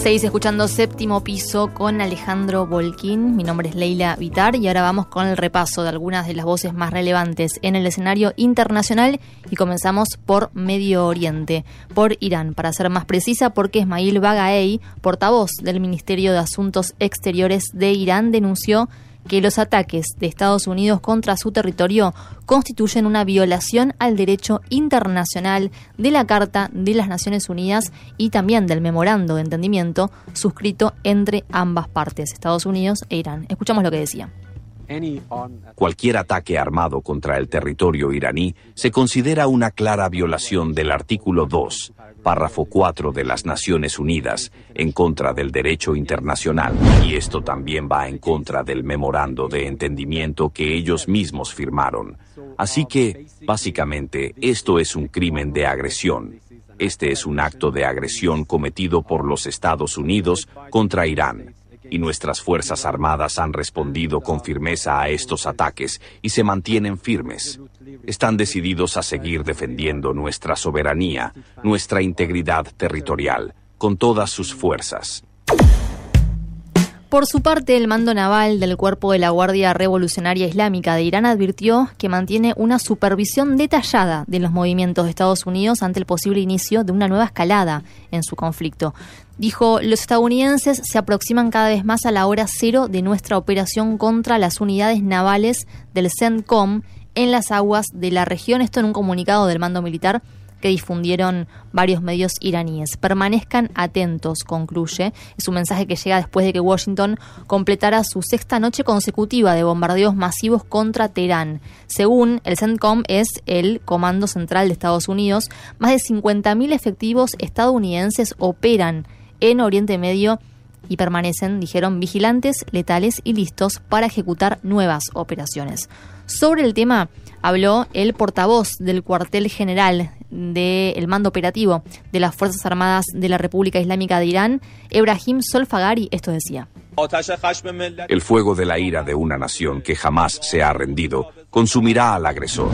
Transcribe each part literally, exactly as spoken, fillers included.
Seguís escuchando Séptimo Piso con Alejandro Bolquín. Mi nombre es Leila Vitar y ahora vamos con el repaso de algunas de las voces más relevantes en el escenario internacional y comenzamos por Medio Oriente, por Irán, para ser más precisa, porque Esmail Bagaei, portavoz del Ministerio de Asuntos Exteriores de Irán, denunció que los ataques de Estados Unidos contra su territorio constituyen una violación al derecho internacional de la Carta de las Naciones Unidas y también del memorando de entendimiento suscrito entre ambas partes, Estados Unidos e Irán. Escuchamos lo que decía. Cualquier ataque armado contra el territorio iraní se considera una clara violación del artículo dos, párrafo cuatro de las Naciones Unidas, en contra del derecho internacional, y esto también va en contra del memorando de entendimiento que ellos mismos firmaron. Así que, básicamente, esto es un crimen de agresión. Este es un acto de agresión cometido por los Estados Unidos contra Irán. Y nuestras Fuerzas Armadas han respondido con firmeza a estos ataques y se mantienen firmes. Están decididos a seguir defendiendo nuestra soberanía, nuestra integridad territorial, con todas sus fuerzas. Por su parte, el mando naval del Cuerpo de la Guardia Revolucionaria Islámica de Irán advirtió que mantiene una supervisión detallada de los movimientos de Estados Unidos ante el posible inicio de una nueva escalada en su conflicto. Dijo, los estadounidenses se aproximan cada vez más a la hora cero de nuestra operación contra las unidades navales del CENTCOM en las aguas de la región. Esto en un comunicado del mando militar que difundieron varios medios iraníes. Permanezcan atentos, concluye. Es un mensaje que llega después de que Washington completara su sexta noche consecutiva de bombardeos masivos contra Teherán. Según el CENTCOM, es el Comando Central de Estados Unidos, más de cincuenta mil efectivos estadounidenses operan en Oriente Medio y permanecen, dijeron, vigilantes, letales y listos para ejecutar nuevas operaciones. Sobre el tema habló el portavoz del cuartel general del mando operativo de las Fuerzas Armadas de la República Islámica de Irán, Ebrahim Solfagari. Esto decía: el fuego de la ira de una nación que jamás se ha rendido consumirá al agresor.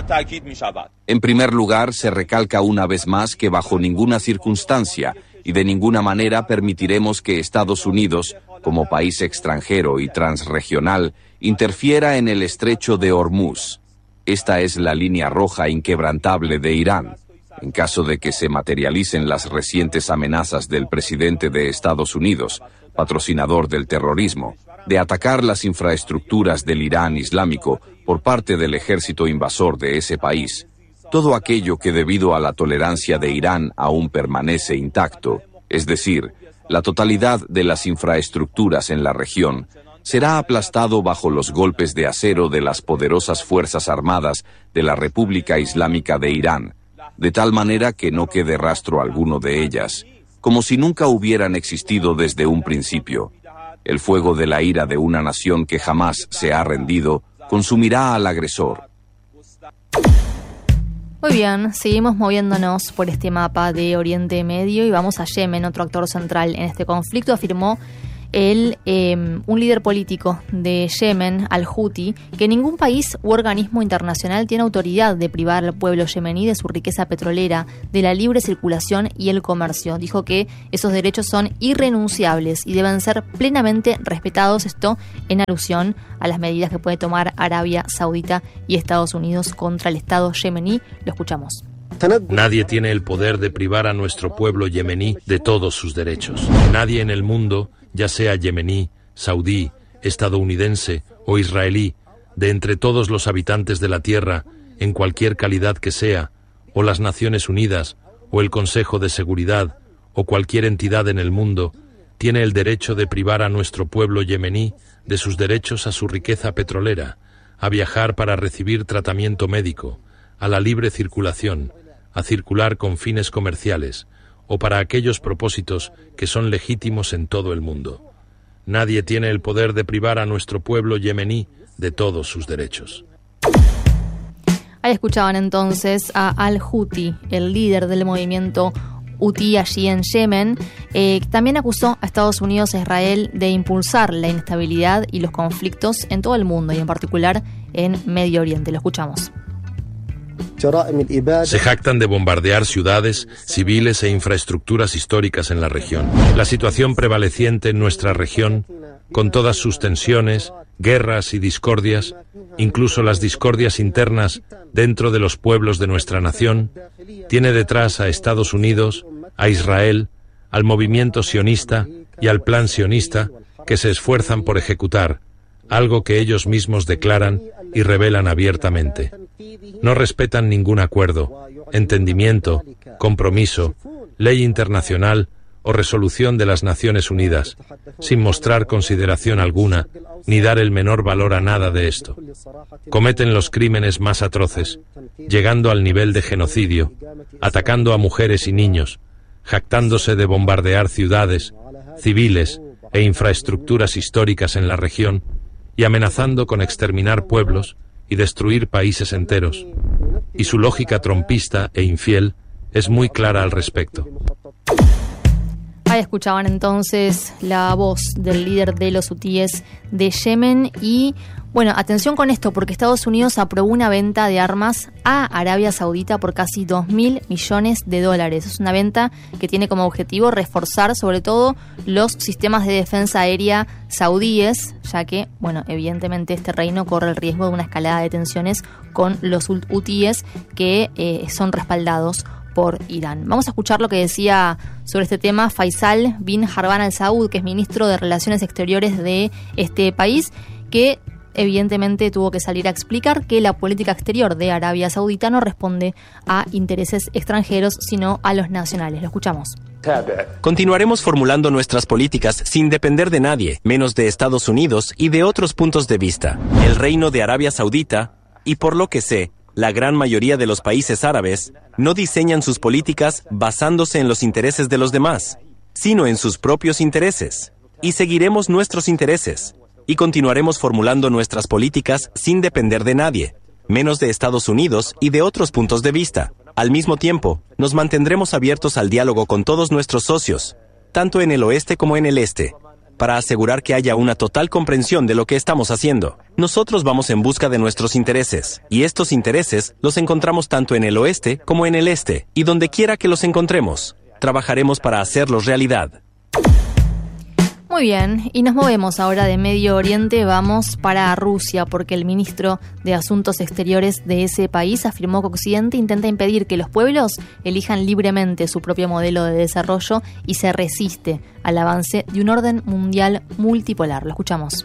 En primer lugar, se recalca una vez más que bajo ninguna circunstancia y de ninguna manera permitiremos que Estados Unidos, como país extranjero y transregional, interfiera en el estrecho de Hormuz. Esta es la línea roja inquebrantable de Irán. En caso de que se materialicen las recientes amenazas del presidente de Estados Unidos, patrocinador del terrorismo, de atacar las infraestructuras del Irán islámico por parte del ejército invasor de ese país, todo aquello que debido a la tolerancia de Irán aún permanece intacto, es decir, la totalidad de las infraestructuras en la región, será aplastado bajo los golpes de acero de las poderosas Fuerzas Armadas de la República Islámica de Irán, de tal manera que no quede rastro alguno de ellas, como si nunca hubieran existido desde un principio. El fuego de la ira de una nación que jamás se ha rendido consumirá al agresor. Muy bien, seguimos moviéndonos por este mapa de Oriente Medio y vamos a Yemen, otro actor central en este conflicto. Afirmó el, eh, un líder político de Yemen, al-Houthi, que ningún país u organismo internacional tiene autoridad de privar al pueblo yemení de su riqueza petrolera, de la libre circulación y el comercio. Dijo que esos derechos son irrenunciables y deben ser plenamente respetados, esto en alusión a las medidas que puede tomar Arabia Saudita y Estados Unidos contra el Estado yemení. Lo escuchamos. Nadie tiene el poder de privar a nuestro pueblo yemení de todos sus derechos. Nadie en el mundo, ya sea yemení, saudí, estadounidense o israelí, de entre todos los habitantes de la tierra, en cualquier calidad que sea, o las Naciones Unidas, o el Consejo de Seguridad, o cualquier entidad en el mundo, tiene el derecho de privar a nuestro pueblo yemení de sus derechos a su riqueza petrolera, a viajar para recibir tratamiento médico, a la libre circulación, a circular con fines comerciales, o para aquellos propósitos que son legítimos en todo el mundo. Nadie tiene el poder de privar a nuestro pueblo yemení de todos sus derechos. Ahí escuchaban entonces a al-Houthi, el líder del movimiento Houthi allí en Yemen. Eh, también acusó a Estados Unidos e Israel de impulsar la inestabilidad y los conflictos en todo el mundo y en particular en Medio Oriente. Lo escuchamos. Se jactan de bombardear ciudades, civiles e infraestructuras históricas en la región. La situación prevaleciente en nuestra región, con todas sus tensiones, guerras y discordias, incluso las discordias internas dentro de los pueblos de nuestra nación, tiene detrás a Estados Unidos, a Israel, al movimiento sionista y al plan sionista, que se esfuerzan por ejecutar algo que ellos mismos declaran y revelan abiertamente. No respetan ningún acuerdo, entendimiento, compromiso, ley internacional o resolución de las Naciones Unidas, sin mostrar consideración alguna ni dar el menor valor a nada de esto. Cometen los crímenes más atroces, llegando al nivel de genocidio, atacando a mujeres y niños, jactándose de bombardear ciudades, civiles e infraestructuras históricas en la región y amenazando con exterminar pueblos y destruir países enteros. Y su lógica trompista e infiel es muy clara al respecto. Ahí escuchaban entonces la voz del líder de los hutíes de Yemen y, bueno, atención con esto porque Estados Unidos aprobó una venta de armas a Arabia Saudita por casi dos mil millones de dólares. Es una venta que tiene como objetivo reforzar sobre todo los sistemas de defensa aérea saudíes, ya que, bueno, evidentemente este reino corre el riesgo de una escalada de tensiones con los hutíes que eh, son respaldados por Irán. Vamos a escuchar lo que decía sobre este tema Faisal bin Harban al Saud, que es ministro de Relaciones Exteriores de este país, que evidentemente tuvo que salir a explicar que la política exterior de Arabia Saudita no responde a intereses extranjeros, sino a los nacionales. Lo escuchamos. Continuaremos formulando nuestras políticas sin depender de nadie, menos de Estados Unidos y de otros puntos de vista. El reino de Arabia Saudita, y por lo que sé, la gran mayoría de los países árabes no diseñan sus políticas basándose en los intereses de los demás, sino en sus propios intereses. Y seguiremos nuestros intereses, y continuaremos formulando nuestras políticas sin depender de nadie, menos de Estados Unidos y de otros puntos de vista. Al mismo tiempo, nos mantendremos abiertos al diálogo con todos nuestros socios, tanto en el oeste como en el este, para asegurar que haya una total comprensión de lo que estamos haciendo. Nosotros vamos en busca de nuestros intereses, y estos intereses los encontramos tanto en el oeste como en el este, y donde quiera que los encontremos, trabajaremos para hacerlos realidad. Muy bien, y nos movemos ahora de Medio Oriente, vamos para Rusia, porque el ministro de Asuntos Exteriores de ese país afirmó que Occidente intenta impedir que los pueblos elijan libremente su propio modelo de desarrollo y se resiste al avance de un orden mundial multipolar. Lo escuchamos.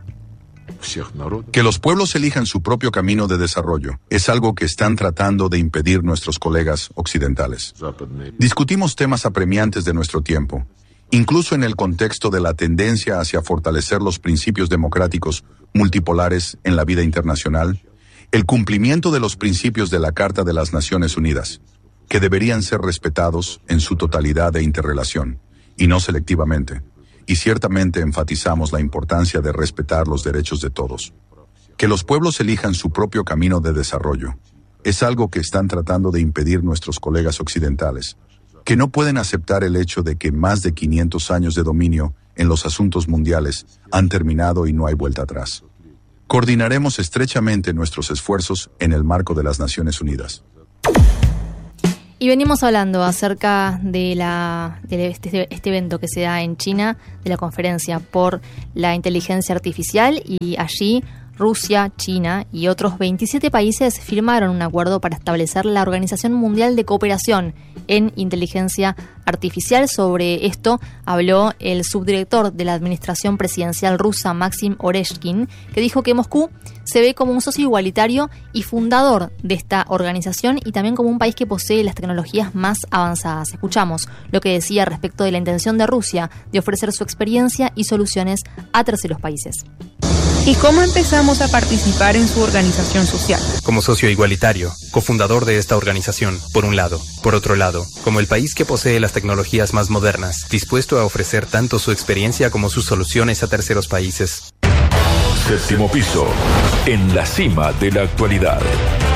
Que los pueblos elijan su propio camino de desarrollo es algo que están tratando de impedir nuestros colegas occidentales. Discutimos temas apremiantes de nuestro tiempo, incluso en el contexto de la tendencia hacia fortalecer los principios democráticos multipolares en la vida internacional, el cumplimiento de los principios de la Carta de las Naciones Unidas, que deberían ser respetados en su totalidad e interrelación, y no selectivamente, y ciertamente enfatizamos la importancia de respetar los derechos de todos. Que los pueblos elijan su propio camino de desarrollo es algo que están tratando de impedir nuestros colegas occidentales, que no pueden aceptar el hecho de que más de quinientos años de dominio en los asuntos mundiales han terminado y no hay vuelta atrás. Coordinaremos estrechamente nuestros esfuerzos en el marco de las Naciones Unidas. Y venimos hablando acerca de, la, de este, este evento que se da en China, de la conferencia por la inteligencia artificial, y allí Rusia, China y otros veintisiete países firmaron un acuerdo para establecer la Organización Mundial de Cooperación en Inteligencia Artificial. Sobre esto habló el subdirector de la Administración Presidencial rusa, Maxim Oreshkin, que dijo que Moscú se ve como un socio igualitario y fundador de esta organización y también como un país que posee las tecnologías más avanzadas. Escuchamos lo que decía respecto de la intención de Rusia de ofrecer su experiencia y soluciones a terceros países. ¿Y cómo empezamos a participar en su organización social? Como socio igualitario, cofundador de esta organización, por un lado. Por otro lado, como el país que posee las tecnologías más modernas, dispuesto a ofrecer tanto su experiencia como sus soluciones a terceros países. Séptimo piso, en la cima de la actualidad.